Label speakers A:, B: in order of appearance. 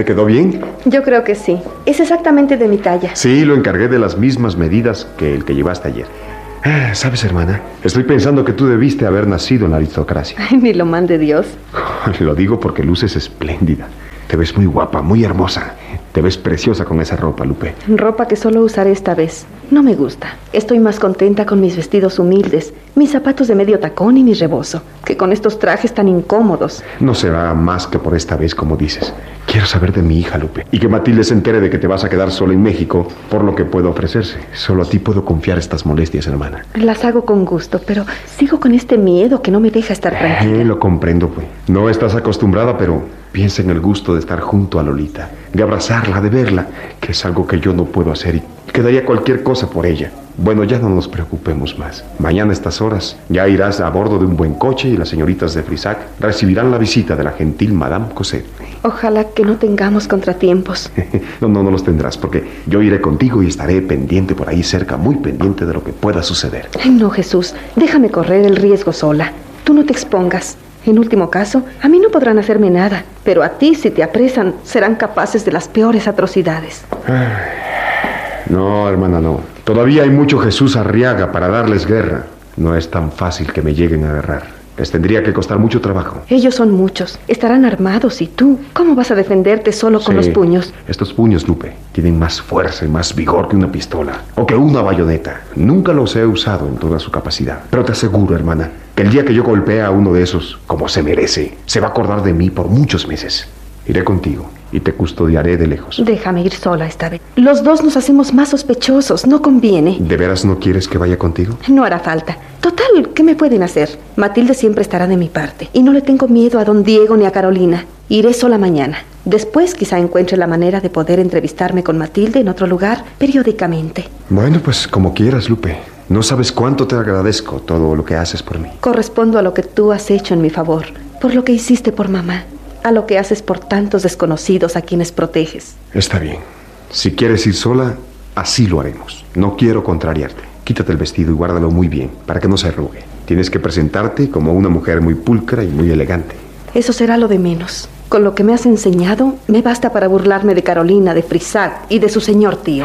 A: ¿Te quedó bien?
B: Yo creo que sí. Es exactamente de mi talla.
A: Sí, lo encargué de las mismas medidas que el que llevaste ayer. ¿Sabes, hermana? Estoy pensando que tú debiste haber nacido en la aristocracia.
B: Ay, ni lo mande Dios.
A: Lo digo porque luces espléndida. Te ves muy guapa, muy hermosa. Te ves preciosa con esa ropa, Lupe.
B: Ropa que solo usaré esta vez. No me gusta. Estoy más contenta con mis vestidos humildes, mis zapatos de medio tacón y mi rebozo, que con estos trajes tan incómodos.
A: No será más que por esta vez, como dices. Quiero saber de mi hija, Lupe. Y que Matilde se entere de que te vas a quedar sola en México por lo que puedo ofrecerse. Solo a ti puedo confiar estas molestias, hermana.
B: Las hago con gusto, pero sigo con este miedo que no me deja estar tranquila.
A: Lo comprendo, pues. No estás acostumbrada, pero piensa en el gusto de estar junto a Lolita, de abrazarla, de verla, que es algo que yo no puedo hacer y quedaría cualquier cosa por ella. Bueno, ya no nos preocupemos más. Mañana a estas horas ya irás a bordo de un buen coche y las señoritas de Frisac recibirán la visita de la gentil Madame Cosette.
B: Ojalá que no tengamos contratiempos.
A: No los tendrás, porque yo iré contigo y estaré pendiente por ahí cerca, muy pendiente de lo que pueda suceder.
B: Ay, no, Jesús, déjame correr el riesgo sola. Tú no te expongas. En último caso, a mí no podrán hacerme nada, pero a ti, si te apresan, serán capaces de las peores atrocidades.
A: No, hermana, no. Todavía hay mucho Jesús Arriaga para darles guerra. No es tan fácil que me lleguen a agarrar. Les tendría que costar mucho trabajo.
B: Ellos son muchos, estarán armados y tú, ¿cómo vas a defenderte solo con los puños?
A: Estos puños, Lupe, tienen más fuerza y más vigor que una pistola o que una bayoneta. Nunca los he usado en toda su capacidad. Pero te aseguro, hermana, que el día que yo golpee a uno de esos, como se merece, se va a acordar de mí por muchos meses. Iré contigo y te custodiaré de lejos.
B: Déjame ir sola esta vez. Los dos nos hacemos más sospechosos, no conviene.
A: ¿De veras no quieres que vaya contigo?
B: No hará falta. Total, ¿qué me pueden hacer? Matilde siempre estará de mi parte. Y no le tengo miedo a don Diego ni a Carolina. Iré sola mañana. Después quizá encuentre la manera de poder entrevistarme con Matilde en otro lugar periódicamente.
A: Bueno, pues como quieras, Lupe. No sabes cuánto te agradezco todo lo que haces por mí.
B: Correspondo a lo que tú has hecho en mi favor, por lo que hiciste por mamá, a lo que haces por tantos desconocidos a quienes proteges.
A: Está bien. Si quieres ir sola, así lo haremos. No quiero contrariarte. Quítate el vestido y guárdalo muy bien, para que no se arrugue. Tienes que presentarte como una mujer muy pulcra y muy elegante.
B: Eso será lo de menos. Con lo que me has enseñado, me basta para burlarme de Carolina, de Frisac y de su señor tío.